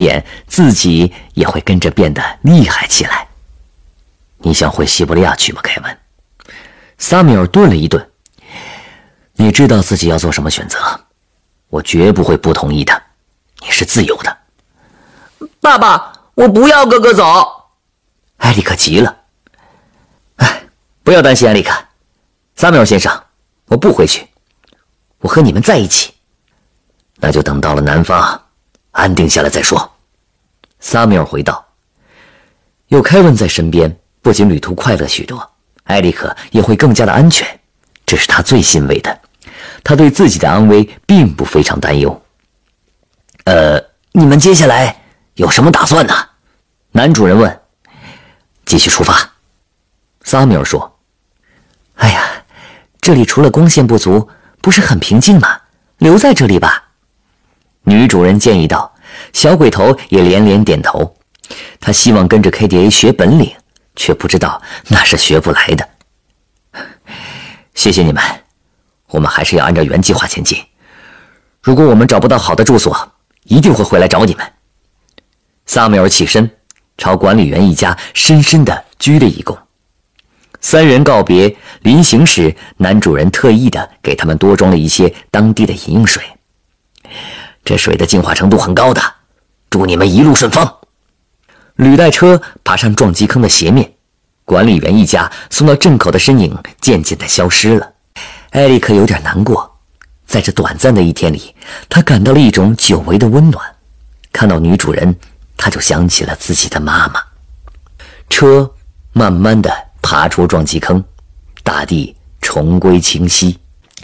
点，自己也会跟着变得厉害起来。你想回西伯利亚去吗，凯文？萨米尔顿了一顿。你知道自己要做什么选择，我绝不会不同意的。你是自由的。 爸爸，我不要哥哥走。 艾利克急了。不要担心，艾利克。萨米尔先生，我不回去，我和你们在一起。那就等到了南方安定下来再说。萨米尔回道。有凯文在身边，不仅旅途快乐许多，艾利克也会更加的安全，这是他最欣慰的。他对自己的安危并不非常担忧。你们接下来有什么打算呢？男主人问。继续出发。萨米尔说。哎呀，这里除了光线不足，不是很平静吗？留在这里吧。女主人建议道。小鬼头也连连点头。他希望跟着 KDA 学本领，却不知道那是学不来的。谢谢你们，我们还是要按照原计划前进。如果我们找不到好的住所，一定会回来找你们。萨米尔起身，朝管理员一家深深地鞠了一躬。三人告别，临行时，男主人特意的给他们多装了一些当地的饮用水。这水的净化程度很高的，祝你们一路顺风。履带车爬上撞击坑的斜面，管理员一家送到镇口的身影渐渐地消失了。艾利克有点难过，在这短暂的一天里，他感到了一种久违的温暖。看到女主人，他就想起了自己的妈妈。车慢慢地爬出撞击坑，大地重归清晰。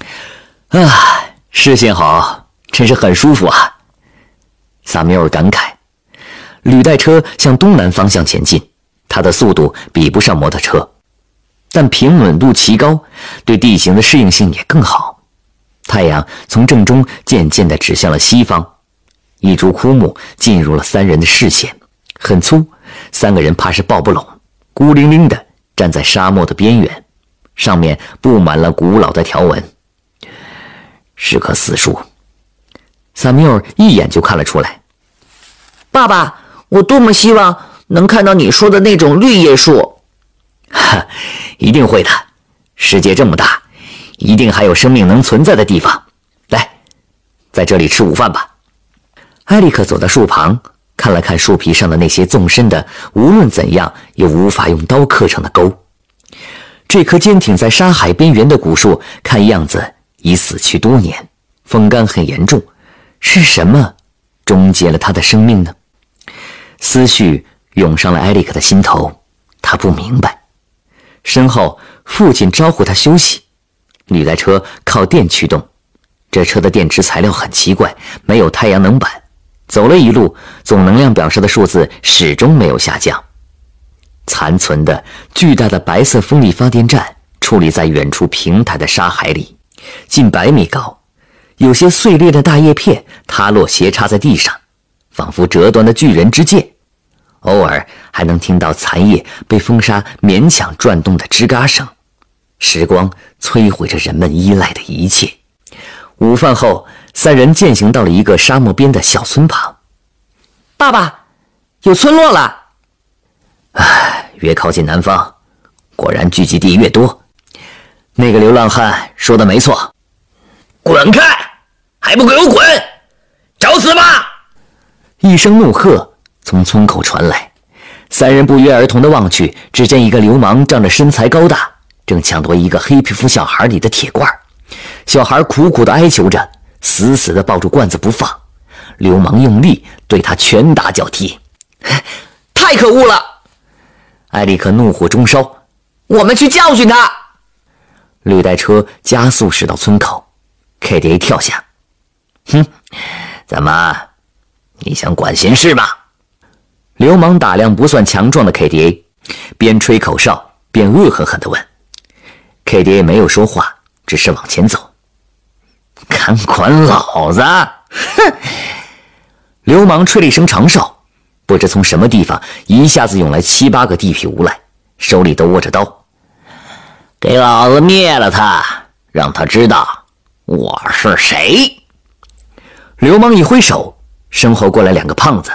视线好，真是很舒服啊。萨米尔感慨。履带车向东南方向前进，它的速度比不上摩托车，但平稳度奇高，对地形的适应性也更好。太阳从正中渐渐地指向了西方，一株枯木进入了三人的视线，很粗，三个人怕是抱不拢，孤零零地站在沙漠的边缘，上面布满了古老的条纹，是棵死树。萨米尔一眼就看了出来。 爸爸，我多么希望能看到你说的那种绿叶树。 一定会的，世界这么大，一定还有生命能存在的地方。来，在这里吃午饭吧。艾利克走到树旁，看了看树皮上的那些纵深的，无论怎样也无法用刀刻成的沟。这棵坚挺在沙海边缘的古树，看样子已死去多年，风干很严重。是什么终结了他的生命呢？思绪涌上了艾利克的心头，他不明白。身后父亲招呼他休息。履带车靠电驱动，这车的电池材料很奇怪，没有太阳能板。走了一路，总能量表上的数字始终没有下降。残存的巨大的白色风力发电站矗立在远处平坦的沙海里，近100米高，有些碎裂的大叶片塌落斜插在地上，仿佛折断的巨人之剑。偶尔还能听到残叶被风沙勉强转动的吱嘎声。时光摧毁着人们依赖的一切。午饭后，三人践行到了一个沙漠边的小村旁。 爸爸，有村落了。 越靠近南方，果然聚集地越多。那个流浪汉说的没错。 滚开！还不给我滚！找死吧！ 一声怒喝从村口传来，三人不约而同地望去，只见一个流氓仗着身材高大，正抢夺一个黑皮肤小孩里的铁罐。小孩苦苦地哀求着，死死地抱住罐子不放。流氓用力对他拳打脚踢。 太可恶了！ 艾利克怒火中烧， 我们去教训他。 履带车加速驶到村口。KDA 跳下。 怎么，你想管闲事吗？ 流氓打量不算强壮的 KDA， 边吹口哨边恶狠狠地问。KDA 没有说话，只是往前走。 敢管老子！ 哼！流氓吹了一声长哨，不知从什么地方一下子涌来7、8个地痞无赖，手里都握着刀。 给老子灭了他，让他知道我是谁！ 流氓一挥手，身后过来2个胖子，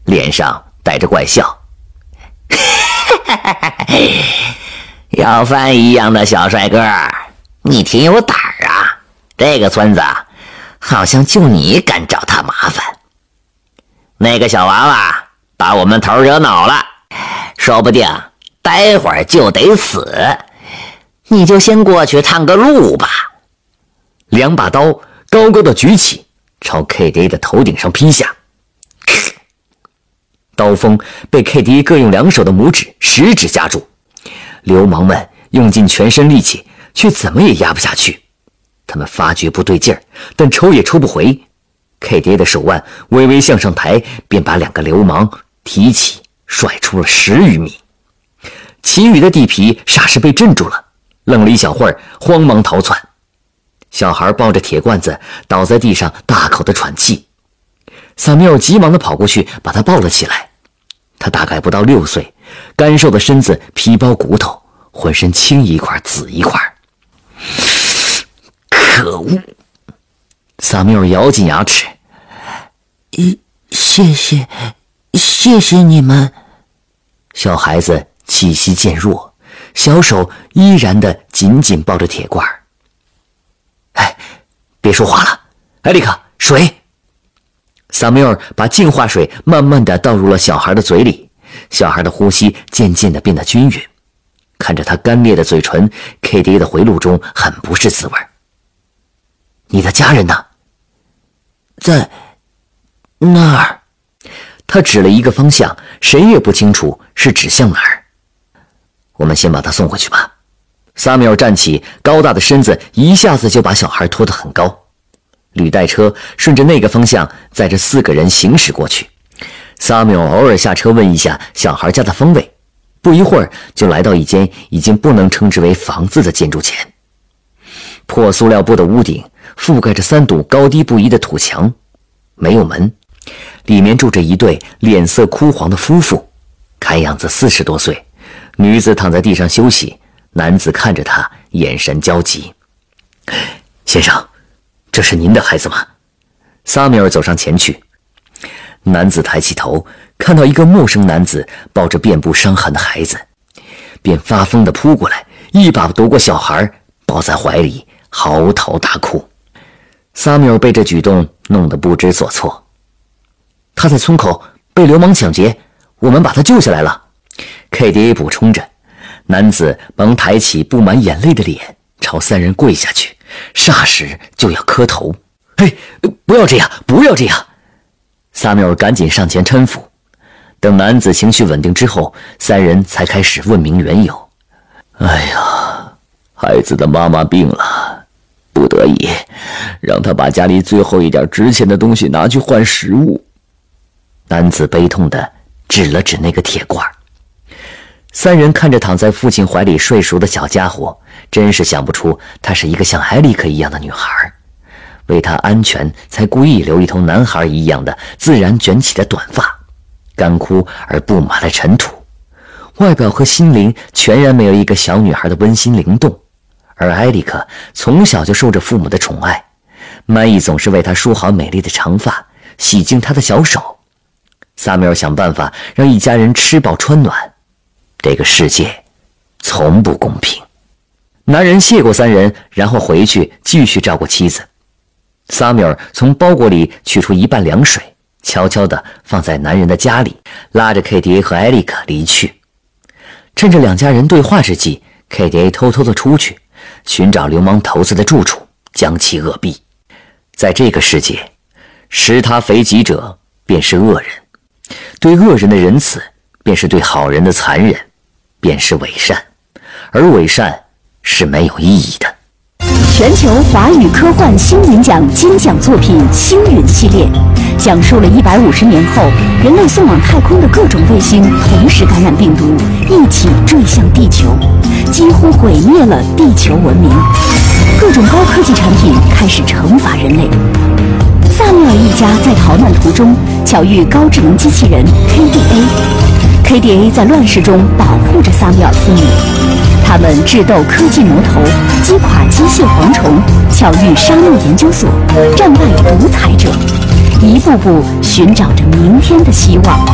脸上带着怪笑。 要饭一样的小帅哥，你挺有胆儿啊！这个村子好像就你敢找他麻烦。那个小娃娃把我们头惹恼了，说不定待会儿就得死，你就先过去探个路吧。 2把刀高高的举起，朝 KDA 的头顶上劈下。刀锋被 KDA 各用2手的拇指、食指夹住，流氓们用尽全身力气，却怎么也压不下去。他们发觉不对劲儿，但抽也抽不回。KDA 的手腕微微向上抬，便把2个流氓提起，甩出了10余米。其余的地皮霎时被镇住了，愣了一小会儿，慌忙逃窜。小孩抱着铁罐子倒在地上，大口的喘气。萨缪尔急忙地跑过去，把他抱了起来。他大概不到6岁，干瘦的身子皮包骨头，浑身青一块紫一块。可恶！萨缪尔咬紧牙齿。 谢谢你们。 小孩子气息渐弱，小手依然的紧紧抱着铁罐。哎，别说话了，艾丽卡，水！萨缪尔把净化水慢慢的倒入了小孩的嘴里，小孩的呼吸渐渐的变得均匀。看着他干裂的嘴唇 ，KDA 的回路中很不是滋味。你的家人呢？ 在那儿。 他指了一个方向，谁也不清楚是指向哪儿。我们先把他送回去吧。萨缪尔站起，高大的身子一下子就把小孩拖得很高。履带车顺着那个方向载着4个人行驶过去。萨缪尔偶尔下车问一下小孩家的方位，不一会儿就来到一间已经不能称之为房子的建筑前。破塑料布的屋顶覆盖着3堵高低不一的土墙，没有门，里面住着一对脸色枯黄的夫妇，看样子40多岁。女子躺在地上休息，男子看着她，眼神焦急。先生，这是您的孩子吗？萨缪尔走上前去。男子抬起头，看到一个陌生男子抱着遍布伤痕的孩子，便发疯地扑过来，一把夺过小孩，抱在怀里，嚎啕大哭。萨缪尔被这举动弄得不知所措。他在村口被流氓抢劫，我们把他救下来了。KDA 补充着。男子忙抬起布满眼泪的脸，朝3人跪下去，霎时就要磕头。嘿，不要这样，不要这样！萨缪尔赶紧上前搀扶。等男子情绪稳定之后，3人才开始问明缘由。哎呀，孩子的妈妈病了，不得已让他把家里最后一点值钱的东西拿去换食物。男子悲痛地指了指那个铁罐。3人看着躺在父亲怀里睡熟的小家伙，真是想不出她是一个像艾丽克一样的女孩。为她安全，才故意留一头男孩一样的自然卷起的短发，干枯而布满了尘土，外表和心灵全然没有一个小女孩的温馨灵动。而艾丽克从小就受着父母的宠爱，曼伊总是为她梳好美丽的长发，洗净她的小手。萨缪尔想办法让一家人吃饱穿暖。这个世界从不公平。男人谢过3人，然后回去继续照顾妻子。萨缪尔从包裹里取出1半凉水，悄悄地放在男人的家里，拉着 KDA 和艾利克离去。趁着2家人对话之际， KDA 偷偷地出去寻找流氓头子的住处，将其扼毙。在这个世界，食他肥己者便是恶人，对恶人的仁慈便是对好人的残忍，便是伪善，而伪善是没有意义的。 全球华语科幻星云奖金奖作品《星云》系列，讲述了150年后人类送往太空的各种卫星同时感染病毒，一起坠向地球，几乎毁灭了地球文明。各种高科技产品开始惩罚人类。萨缪尔一家在逃难途中巧遇高智能机器人 KDA。KDA 在乱世中保护着萨缪尔父女，他们智斗科技魔头，击垮机械蝗虫，巧遇沙漠研究所，战败独裁者，一步步寻找着明天的希望。